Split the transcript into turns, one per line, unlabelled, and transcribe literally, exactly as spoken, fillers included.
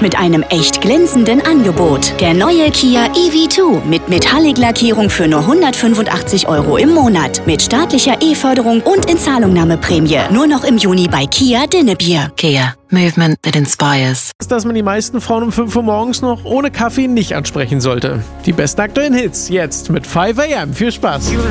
und mit einem echt glänzenden Angebot. Der neue Kia E V zwei mit Metallic-Lackierung für nur hundertfünfundachtzig Euro im Monat. Mit staatlicher E-Förderung und Inzahlungnahmeprämie. Nur noch im Juni bei Kia Dinnebier.
Kia. Movement that inspires.
Dass man die meisten Frauen um fünf Uhr morgens noch ohne Kaffee nicht ansprechen sollte. Die besten aktuellen Hits jetzt mit fünf A M. Viel Spaß!